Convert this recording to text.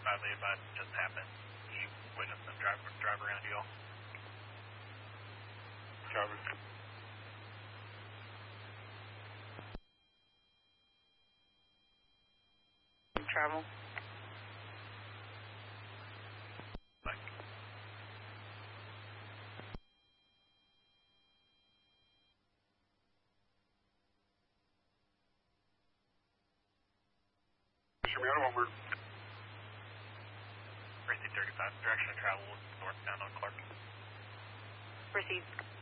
highly advised it just happened. You witnessed them drive around you all. Travel. Travel. Like, Sherman, one word. Receive 35, direction of travel is northbound on Clark. Proceed.